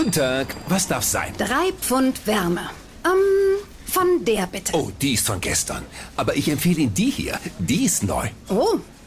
Guten Tag. Was darf sein? 3 Pfund Wärme. Von der bitte. Oh, die ist von gestern. Aber ich empfehle Ihnen die hier. Die ist neu. Oh,